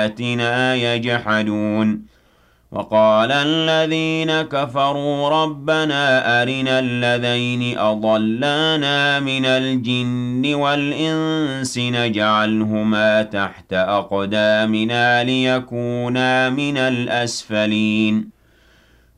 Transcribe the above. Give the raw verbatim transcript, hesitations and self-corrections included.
بِآيَاتِنَا يَجْحَدُونَ وَقَالَ الَّذِينَ كَفَرُوا رَبَّنَا أَرِنَا اللَّذَيْنِ أَضَلَّانَا مِنَ الْجِنِّ وَالْإِنسِ نَجْعَلْهُمَا تَحْتَ أَقْدَامِنَا لِيَكُونَا مِنَ الْأَسْفَلِينَ